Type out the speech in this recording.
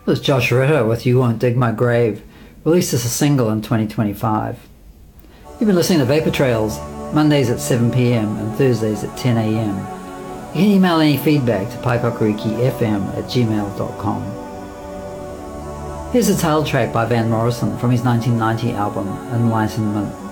This is Josh Ritter with You Won't Dig My Grave, released as a single in 2025. You've been listening to Vapor Trails, Mondays at 7pm and Thursdays at 10am. You can email any feedback to paipakurikifm@gmail.com. Here's a title track by Van Morrison from his 1990 album Enlightenment.